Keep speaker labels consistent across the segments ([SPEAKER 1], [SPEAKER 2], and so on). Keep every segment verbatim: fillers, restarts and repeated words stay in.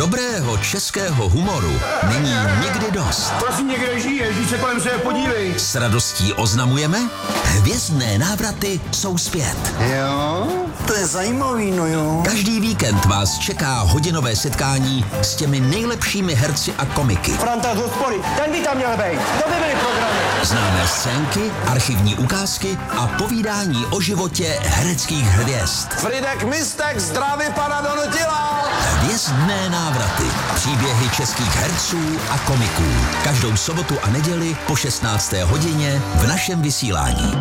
[SPEAKER 1] Dobrého českého humoru není nikdy dost.
[SPEAKER 2] Prosím, někde žije, žij se kolem sebe podívej.
[SPEAKER 1] S radostí oznamujeme, hvězdné návraty jsou zpět.
[SPEAKER 2] Jo, to je zajímavý, no jo.
[SPEAKER 1] Každý víkend vás čeká hodinové setkání s těmi nejlepšími herci a komiky.
[SPEAKER 2] Franta z hospody, ten by tam měl být. To by byly programy.
[SPEAKER 1] Známé scénky, archivní ukázky a povídání o životě hereckých hvězd.
[SPEAKER 3] Fridek Mistek zdraví pana Donutila.
[SPEAKER 1] Hvězdné návraty. Příběhy českých herců a komiků. Každou sobotu a neděli po šestnácté hodině v našem vysílání.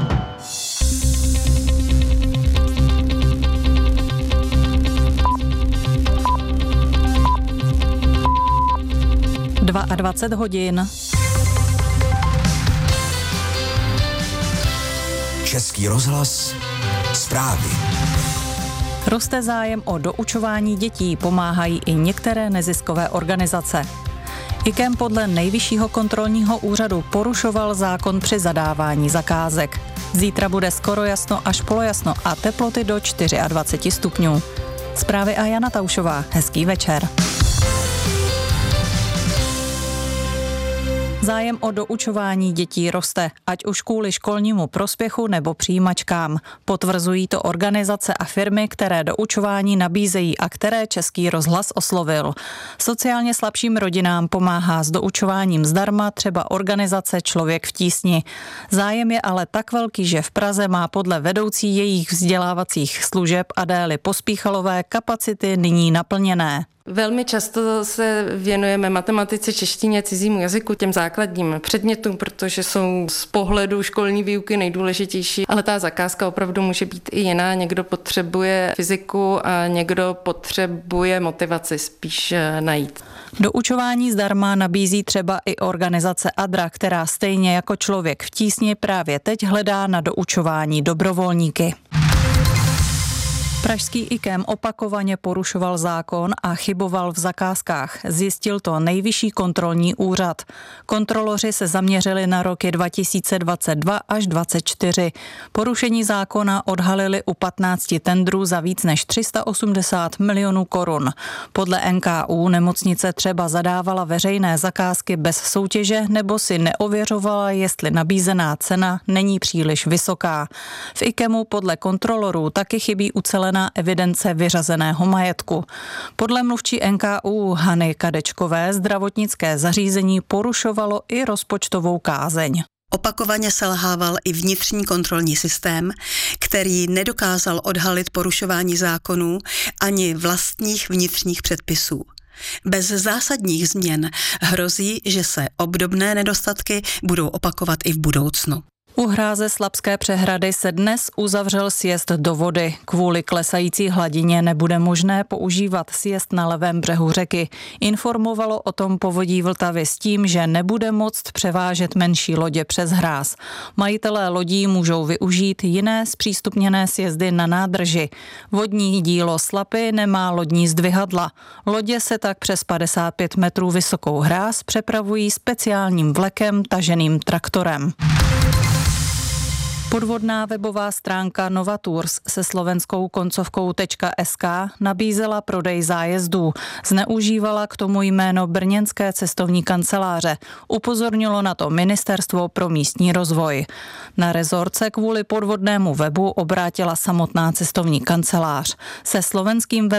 [SPEAKER 4] dvacet dva hodin.
[SPEAKER 1] Český rozhlas. Zprávy.
[SPEAKER 4] Roste zájem o doučování dětí, pomáhají i některé neziskové organizace. IKEM podle Nejvyššího kontrolního úřadu porušoval zákon při zadávání zakázek. Zítra bude skoro jasno až polojasno a teploty do dvacet čtyři stupňů. Zprávy a Jana Taušová. Hezký večer. Zájem o doučování dětí roste, ať už kvůli školnímu prospěchu nebo přijímačkám. Potvrzují to organizace a firmy, které doučování nabízejí a které Český rozhlas oslovil. Sociálně slabším rodinám pomáhá s doučováním zdarma třeba organizace Člověk v tísni. Zájem je ale tak velký, že v Praze má podle vedoucí jejich vzdělávacích služeb Adély Pospíchalové kapacity nyní naplněné.
[SPEAKER 5] Velmi často se věnujeme matematice, češtině, cizímu jazyku, těm základním předmětům, protože jsou z pohledu školní výuky nejdůležitější, ale ta zakázka opravdu může být i jiná. Někdo potřebuje fyziku a někdo potřebuje motivaci spíš najít.
[SPEAKER 4] Doučování zdarma nabízí třeba i organizace Adra, která stejně jako Člověk v tísni právě teď hledá na doučování dobrovolníky. Pražský IKEM opakovaně porušoval zákon a chyboval v zakázkách. Zjistil to Nejvyšší kontrolní úřad. Kontroloři se zaměřili na roky dva tisíce dvacet dva až dvacet čtyři. Porušení zákona odhalili u patnácti tendrů za víc než tři sta osmdesát milionů korun. Podle N K U nemocnice třeba zadávala veřejné zakázky bez soutěže nebo si neověřovala, jestli nabízená cena není příliš vysoká. V IKEMu podle kontrolorů taky chybí ucelená evidence vyřazeného majetku. Podle mluvčí N K U Hany Kadečkové zdravotnické zařízení porušovalo i rozpočtovou kázeň.
[SPEAKER 6] Opakovaně selhával i vnitřní kontrolní systém, který nedokázal odhalit porušování zákonů ani vlastních vnitřních předpisů. Bez zásadních změn hrozí, že se obdobné nedostatky budou opakovat i v budoucnu.
[SPEAKER 4] U hráze Slabské přehrady se dnes uzavřel sjezd do vody. Kvůli klesající hladině nebude možné používat sjezd na levém břehu řeky. Informovalo o tom Povodí Vltavy s tím, že nebude moct převážet menší lodě přes hráz. Majitelé lodí můžou využít jiné zpřístupněné sjezdy na nádrži. Vodní dílo Slapy nemá lodní zdvihadla. Lodě se tak přes padesát pět metrů vysokou hráz přepravují speciálním vlekem taženým traktorem. Podvodná webová stránka Novatours se slovenskou koncovkou .sk nabízela prodej zájezdů. Zneužívala k tomu jméno brněnské cestovní kanceláře. Upozornilo na to Ministerstvo pro místní rozvoj. Na rezort se kvůli podvodnému webu obrátila samotná cestovní kancelář. Se slovenským webem